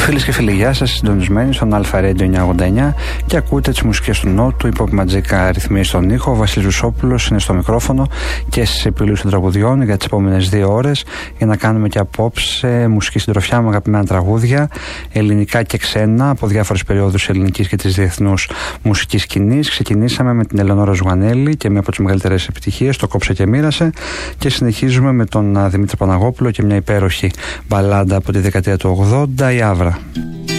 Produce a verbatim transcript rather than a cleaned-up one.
Φίλες και φίλοι, γεια σας, συντονισμένοι στον Alpha Radio εννιακόσια ογδόντα εννιά και ακούτε τις μουσικές του Νότου, η Pop Magica ρυθμίζει στον ήχο, ο Βασίλης Βουσόπουλος είναι στο μικρόφωνο και στις επιλογές των τραγουδιών για τις επόμενες δύο ώρες για να κάνουμε και απόψε μουσική συντροφιά με αγαπημένα τραγούδια, ελληνικά και ξένα από διάφορες περιόδους ελληνικής και της διεθνούς μουσικής σκηνής. Ξεκινήσαμε με την Ελεονόρα Ζουγανέλη και μια από τις μεγαλύτερες επιτυχίες, το Κόψε και μοίρασε, και συνεχίζουμε με τον Δημήτρη Παναγόπουλο και μια υπέροχη μπαλάντα από τη δεκαετία του ογδόντα, η Άβρα.